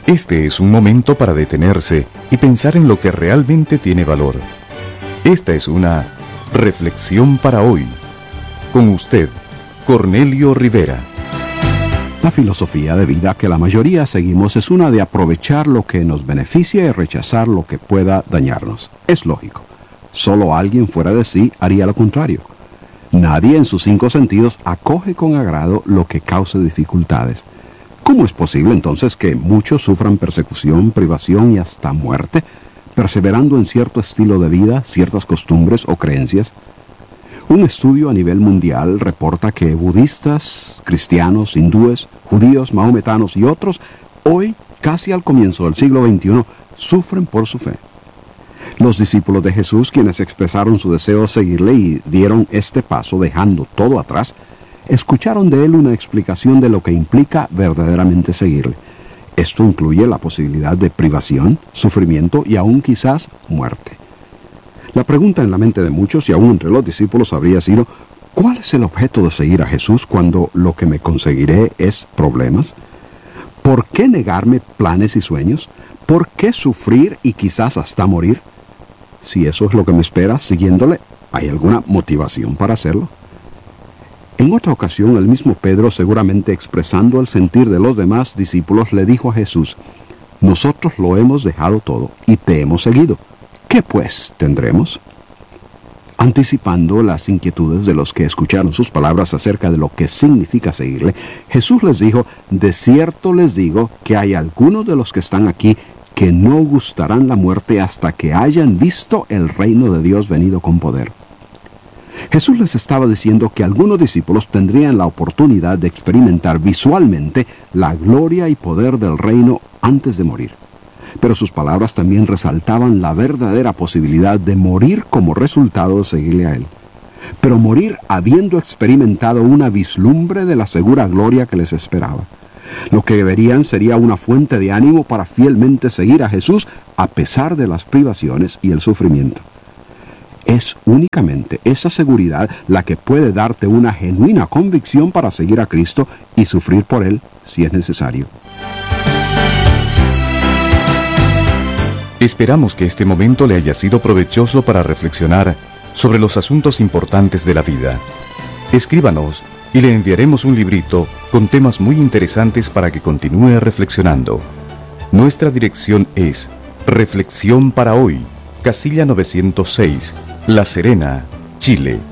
Este es un momento para detenerse y pensar en lo que realmente tiene valor. Esta es una reflexión para hoy. Con usted, Cornelio Rivera. La filosofía de vida que la mayoría seguimos es una de aprovechar lo que nos beneficia y rechazar lo que pueda dañarnos. Es lógico. Solo alguien fuera de sí haría lo contrario. Nadie en sus 5 sentidos acoge con agrado lo que cause dificultades. ¿Cómo es posible entonces que muchos sufran persecución, privación y hasta muerte, perseverando en cierto estilo de vida, ciertas costumbres o creencias? Un estudio a nivel mundial reporta que budistas, cristianos, hindúes, judíos, mahometanos y otros, hoy, casi al comienzo del siglo XXI, sufren por su fe. Los discípulos de Jesús, quienes expresaron su deseo de seguirle y dieron este paso dejando todo atrás, escucharon de él una explicación de lo que implica verdaderamente seguirle. Esto incluye la posibilidad de privación, sufrimiento y aún quizás muerte. La pregunta en la mente de muchos y aún entre los discípulos habría sido: ¿cuál es el objeto de seguir a Jesús cuando lo que me conseguiré es problemas? ¿Por qué negarme planes y sueños? ¿Por qué sufrir y quizás hasta morir? Si eso es lo que me espera siguiéndole, ¿hay alguna motivación para hacerlo? En otra ocasión, el mismo Pedro, seguramente expresando el sentir de los demás discípulos, le dijo a Jesús: nosotros lo hemos dejado todo y te hemos seguido. ¿Qué pues tendremos? Anticipando las inquietudes de los que escucharon sus palabras acerca de lo que significa seguirle, Jesús les dijo: de cierto les digo que hay algunos de los que están aquí que no gustarán la muerte hasta que hayan visto el reino de Dios venido con poder. Jesús les estaba diciendo que algunos discípulos tendrían la oportunidad de experimentar visualmente la gloria y poder del reino antes de morir. Pero sus palabras también resaltaban la verdadera posibilidad de morir como resultado de seguirle a Él. Pero morir habiendo experimentado una vislumbre de la segura gloria que les esperaba. Lo que verían sería una fuente de ánimo para fielmente seguir a Jesús a pesar de las privaciones y el sufrimiento. Es únicamente esa seguridad la que puede darte una genuina convicción para seguir a Cristo y sufrir por Él si es necesario. Esperamos que este momento le haya sido provechoso para reflexionar sobre los asuntos importantes de la vida. Escríbanos y le enviaremos un librito con temas muy interesantes para que continúe reflexionando. Nuestra dirección es Reflexión para Hoy, Casilla 906, La Serena, Chile,